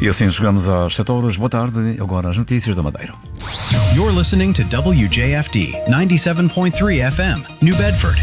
E assim chegamos às 7 horas. Boa tarde. Agora as notícias da Madeira. You're listening to WJFD 97.3 FM, New Bedford.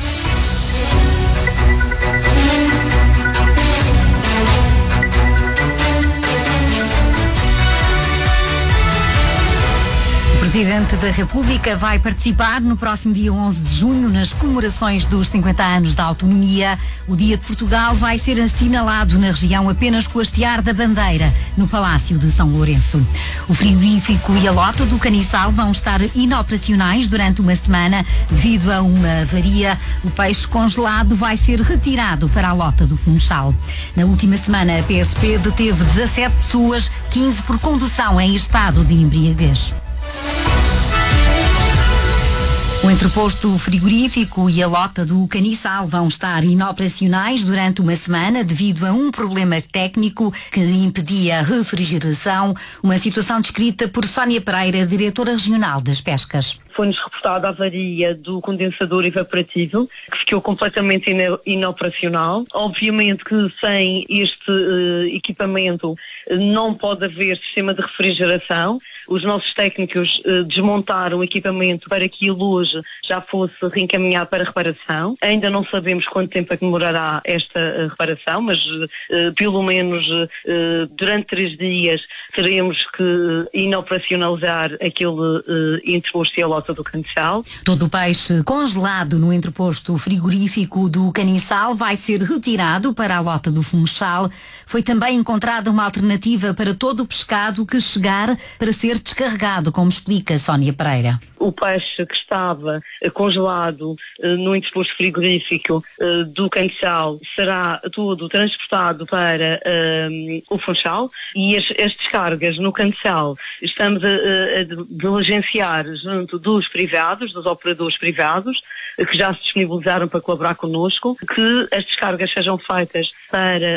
O Presidente da República vai participar no próximo dia 11 de junho nas comemorações dos 50 anos da autonomia. O Dia de Portugal vai ser assinalado na região apenas com o hastear da bandeira, no Palácio de São Lourenço. O frigorífico e a lota do Caniçal vão estar inoperacionais durante uma semana devido a uma avaria. O peixe congelado vai ser retirado para a lota do Funchal. Na última semana, a PSP deteve 17 pessoas, 15 por condução em estado de embriaguez. O entreposto frigorífico e a lota do Caniçal vão estar inoperacionais durante uma semana devido a um problema técnico que impedia a refrigeração, uma situação descrita por Sónia Pereira, diretora regional das pescas. Foi-nos reportada a avaria do condensador evaporativo, que ficou completamente inoperacional. Obviamente que sem este equipamento não pode haver sistema de refrigeração. Os nossos técnicos desmontaram o equipamento para que ele hoje já fosse reencaminhado para reparação. Ainda não sabemos quanto tempo é que demorará esta reparação, mas pelo menos durante 3 dias teremos que inoperacionalizar aquele entreposto e a lota do Caniçal. Todo o peixe congelado no entreposto frigorífico do Caniçal vai ser retirado para a lota do Funchal. Foi também encontrada uma alternativa para todo o pescado que chegar para ser descarregado, como explica Sónia Pereira. O peixe que estava congelado no entreposto frigorífico do Caniçal será todo transportado para o Funchal, e as descargas no Caniçal estamos a diligenciar junto dos privados, dos operadores privados, que já se disponibilizaram para colaborar connosco, que as descargas sejam feitas para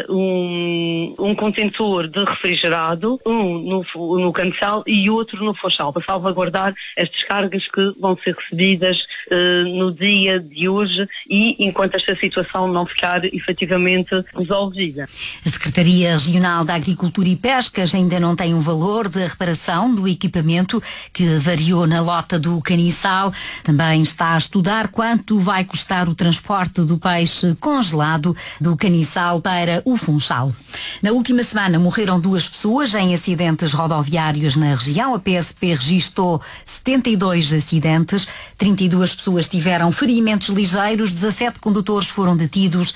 um contentor de refrigerado, um no Caniçal e outro no Funchal, para salvaguardar as descargas que vão ser recebidas no dia de hoje e enquanto esta situação não ficar efetivamente resolvida. A Secretaria Regional da Agricultura e Pescas ainda não tem um valor de reparação do equipamento que variou na lota do Caniçal. Também está a estudar quanto vai custar o transporte do peixe congelado do Caniçal para o Funchal. Na última semana morreram 2 pessoas em acidentes rodoviários na região. A PSP registou 72 acidentes, 32 pessoas tiveram ferimentos ligeiros, 17 condutores foram detidos,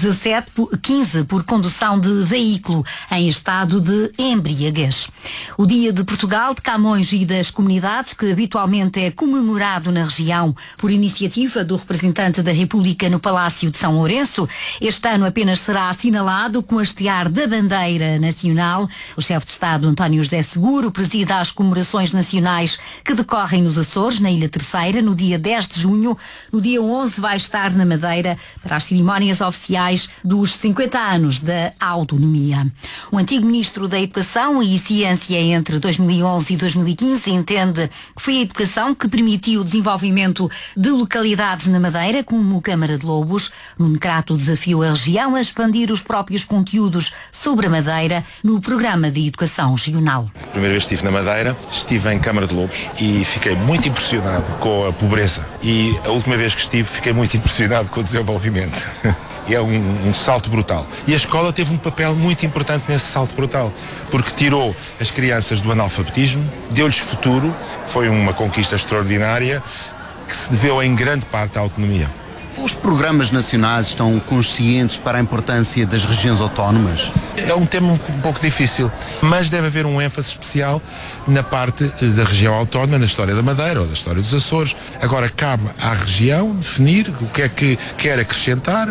15 por condução de veículo em estado de embriaguez. O Dia de Portugal, de Camões e das comunidades, que habitualmente é comemorado na região por iniciativa do representante da República no Palácio de São Lourenço, este ano apenas será assinalado com a hastear da bandeira nacional. O chefe de Estado, António José Seguro, presida as comemorações nacionais que decorrem nos Açores, na Ilha Terceira, no dia 10 de junho. No dia 11 vai estar na Madeira para as cerimónias oficiais dos 50 anos da autonomia. O antigo ministro da Educação e Ciência entre 2011 e 2015 entende que foi a educação que permitiu o desenvolvimento de localidades na Madeira, como Câmara de Lobos. Nuno Crato desafiou a região a expandir os próprios conteúdos sobre a Madeira no programa de educação regional. A primeira vez que estive na Madeira, estive em Câmara de Lobos e fiquei muito impressionado com a pobreza. E a última vez que estive, fiquei muito impressionado com o desenvolvimento. É um salto brutal. E a escola teve um papel muito importante nesse salto brutal, porque tirou as crianças do analfabetismo, deu-lhes futuro, foi uma conquista extraordinária que se deveu em grande parte à autonomia. Os programas nacionais estão conscientes para a importância das regiões autónomas? É um tema um pouco difícil, mas deve haver um ênfase especial na parte da região autónoma, na história da Madeira ou da história dos Açores. Agora cabe à região definir o que é que quer acrescentar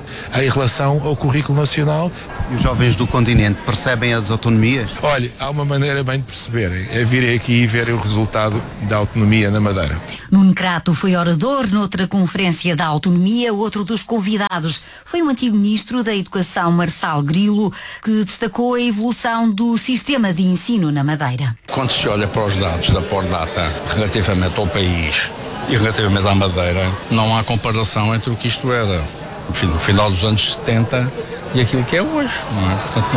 em relação ao currículo nacional. E os jovens do continente percebem as autonomias? Olha, há uma maneira bem de perceberem, é virem aqui e verem o resultado da autonomia na Madeira. Nuno Crato foi orador noutra conferência da autonomia. Outro dos convidados foi o antigo ministro da Educação, Marçal Grilo, que destacou a evolução do sistema de ensino na Madeira. Quando se olha para os dados da Pordata relativamente ao país e relativamente à Madeira, não há comparação entre o que isto era. No final dos anos 70, e aquilo que é hoje, não é? Portanto,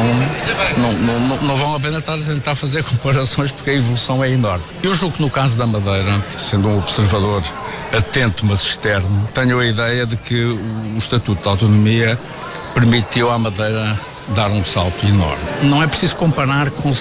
não vão a pena estar a tentar fazer comparações porque a evolução é enorme. Eu julgo que no caso da Madeira, sendo um observador atento, mas externo, tenho a ideia de que o Estatuto de Autonomia permitiu à Madeira dar um salto enorme. Não é preciso comparar com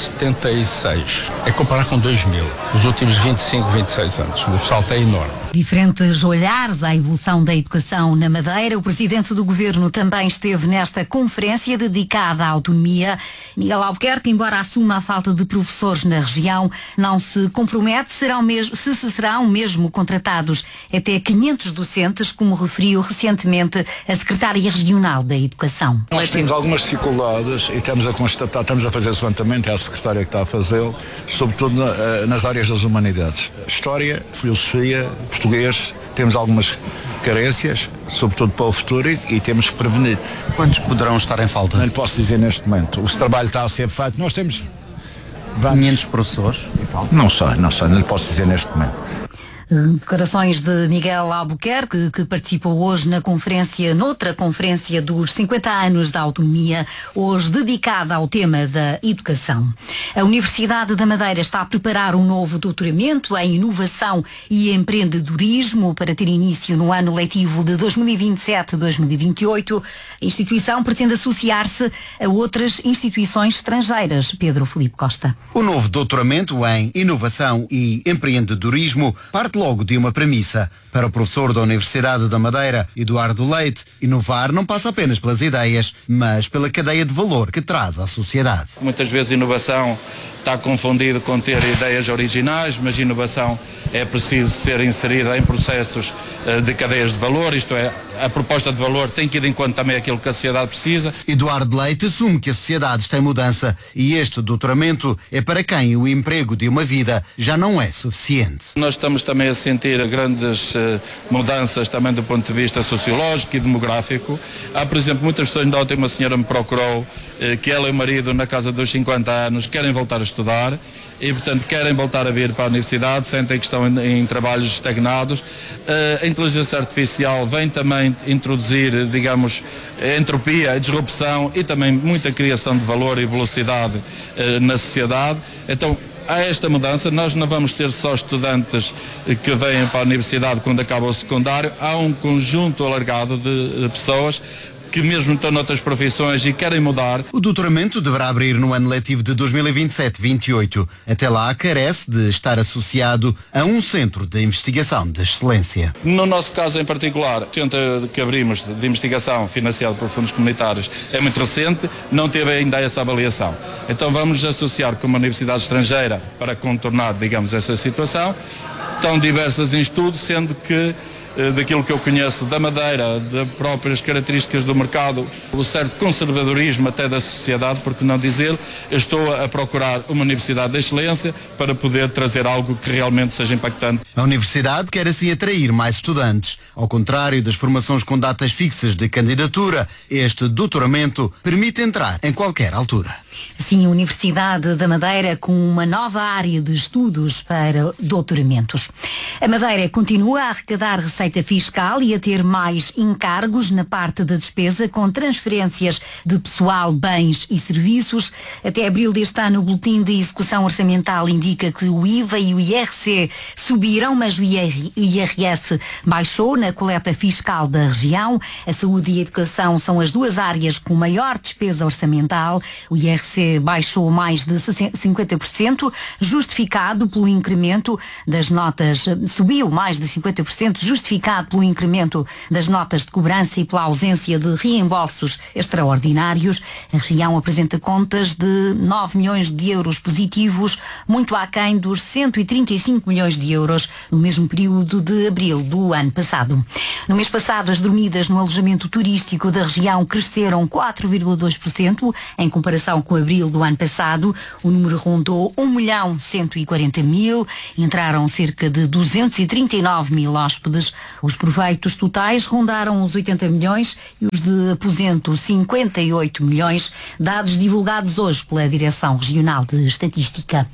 76, é comparar com 2000, os últimos 25, 26 anos. O salto é enorme. Diferentes olhares à evolução da educação na Madeira. O Presidente do Governo também esteve nesta conferência dedicada à autonomia. Miguel Albuquerque, embora assuma a falta de professores na região, não se compromete se serão mesmo contratados até 500 docentes, como referiu recentemente a Secretária Regional da Educação. Nós temos algumas dificuldades e estamos a constatar, estamos a fazer esse levantamento, é a Secretária que está a fazê-lo, sobretudo nas áreas das humanidades. História, filosofia, português, temos algumas carências, sobretudo para o futuro, e temos que prevenir. Quantos poderão estar em falta? Não lhe posso dizer neste momento. O trabalho está a ser feito. Nós temos 500 professores em falta? Não sei, não lhe posso dizer neste momento. Declarações de Miguel Albuquerque, que participou hoje noutra conferência dos 50 anos da autonomia, hoje dedicada ao tema da educação. A Universidade da Madeira está a preparar um novo doutoramento em inovação e empreendedorismo para ter início no ano letivo de 2027-2028. A instituição pretende associar-se a outras instituições estrangeiras. Pedro Filipe Costa. O novo doutoramento em inovação e empreendedorismo parte logo de uma premissa. Para o professor da Universidade da Madeira, Eduardo Leite, inovar não passa apenas pelas ideias, mas pela cadeia de valor que traz à sociedade. Muitas vezes inovação está confundido com ter ideias originais, mas inovação é preciso ser inserida em processos de cadeias de valor, isto é, a proposta de valor tem que ir de encontro também aquilo que a sociedade precisa. Eduardo Leite assume que a sociedade está em mudança e este doutoramento é para quem o emprego de uma vida já não é suficiente. Nós estamos também a sentir grandes mudanças também do ponto de vista sociológico e demográfico. Há, por exemplo, muitas pessoas, ainda ontem uma senhora me procurou que ela e o marido na casa dos 50 anos querem voltar a estudar e, portanto, querem voltar a vir para a universidade, sentem que estão em trabalhos estagnados. A inteligência artificial vem também introduzir, digamos, entropia, disrupção e também muita criação de valor e velocidade na sociedade. Então, há esta mudança, nós não vamos ter só estudantes que vêm para a universidade quando acaba o secundário, há um conjunto alargado de pessoas que mesmo estão noutras profissões e querem mudar. O doutoramento deverá abrir no ano letivo de 2027-28. Até lá, carece de estar associado a um centro de investigação de excelência. No nosso caso em particular, o centro que abrimos de investigação financiado por fundos comunitários é muito recente, não teve ainda essa avaliação. Então vamos associar com uma universidade estrangeira para contornar, digamos, essa situação. Estão diversas em estudo, sendo que daquilo que eu conheço da Madeira, das próprias características do mercado, o certo conservadorismo até da sociedade, por que não dizer, eu estou a procurar uma universidade de excelência para poder trazer algo que realmente seja impactante. A universidade quer assim atrair mais estudantes. Ao contrário das formações com datas fixas de candidatura, este doutoramento permite entrar em qualquer altura. Sim, a Universidade da Madeira com uma nova área de estudos para doutoramentos. A Madeira continua a arrecadar receita fiscal e a ter mais encargos na parte da despesa com transferências de pessoal, bens e serviços. Até abril deste ano, o Boletim de Execução Orçamental indica que o IVA e o IRC subiram, mas o IRS baixou na coleta fiscal da região. A saúde e a educação são as duas áreas com maior despesa orçamental. O IRC baixou mais de 50%, justificado pelo incremento das notas, subiu mais de 50%, justificado pelo incremento das notas de cobrança e pela ausência de reembolsos extraordinários. A região apresenta contas de 9 milhões de euros positivos, muito aquém dos 135 milhões de euros no mesmo período de abril do ano passado. No mês passado, as dormidas no alojamento turístico da região cresceram 4,2% em comparação com abril do ano passado. O número rondou 1.140.000, entraram cerca de 239 mil hóspedes. Os proveitos totais rondaram os 80 milhões e os de aposento 58 milhões, dados divulgados hoje pela Direção Regional de Estatística.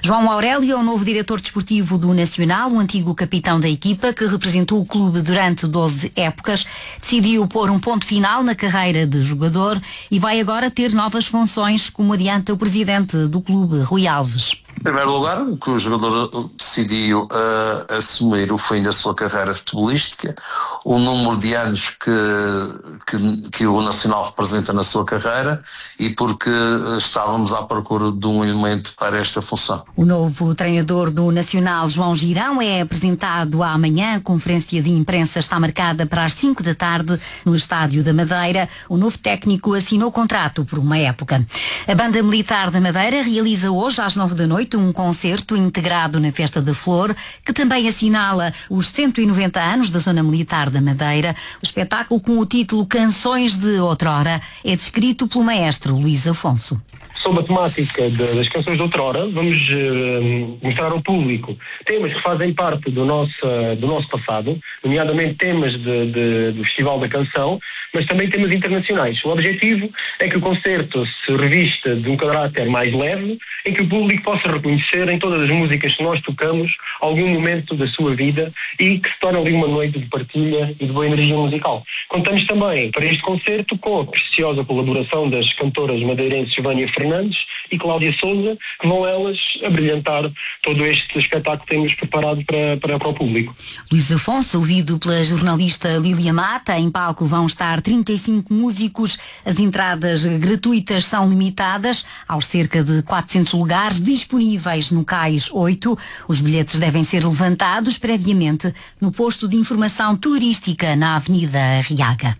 João Aurélio é o novo diretor desportivo do Nacional, o antigo capitão da equipa que representou o clube durante 12 épocas. Decidiu pôr um ponto final na carreira de jogador e vai agora ter novas funções, como adianta o presidente do clube, Rui Alves. Em primeiro lugar, o que o jogador decidiu assumir o fim da sua carreira futebolística, o número de anos que o Nacional representa na sua carreira e porque estávamos à procura de um elemento para esta função. O novo treinador do Nacional, João Girão, é apresentado amanhã. A conferência de imprensa está marcada para as 5 da tarde no Estádio da Madeira. O novo técnico assinou contrato por uma época. A Banda Militar da Madeira realiza hoje às 9 da noite um concerto integrado na Festa da Flor, que também assinala os 190 anos da Zona Militar da Madeira. O espetáculo, com o título Canções de Outrora, é descrito pelo maestro Luís Afonso. Sob a temática das canções de outrora, vamos mostrar ao público temas que fazem parte do nosso passado, nomeadamente temas do Festival da Canção, mas também temas internacionais. O objetivo é que o concerto se revista de um caráter mais leve, em que o público possa reconhecer em todas as músicas que nós tocamos algum momento da sua vida e que se torne ali uma noite de partilha e de boa energia musical. Contamos também para este concerto com a preciosa colaboração das cantoras madeirenses Vânia Fernandes e Cláudia Souza, que vão elas abrilhantar todo este espetáculo que temos preparado para o público. Luís Afonso, ouvido pela jornalista Lília Mata. Em palco vão estar 35 músicos. As entradas gratuitas são limitadas aos cerca de 400 lugares disponíveis no Cais 8. Os bilhetes devem ser levantados previamente no posto de informação turística na Avenida Arriaga.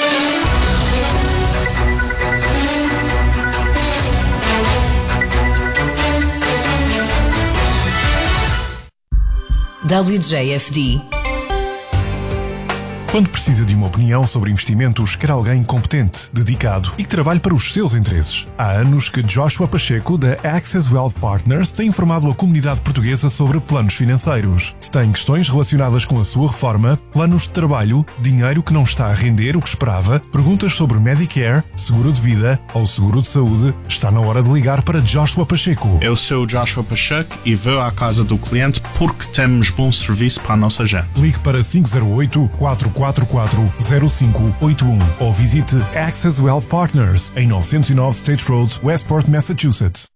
WJFD. Quando precisa de uma opinião sobre investimentos, quer alguém competente, dedicado e que trabalhe para os seus interesses. Há anos que Joshua Pacheco, da Access Wealth Partners, tem informado a comunidade portuguesa sobre planos financeiros. Se tem questões relacionadas com a sua reforma, planos de trabalho, dinheiro que não está a render o que esperava, perguntas sobre Medicare, seguro de vida ou seguro de saúde, está na hora de ligar para Joshua Pacheco. Eu sou o Joshua Pacheco e vou à casa do cliente porque temos bom serviço para a nossa gente. Ligue para 508-444-0581 ou visite Access Wealth Partners em 909 State Road, Westport, Massachusetts.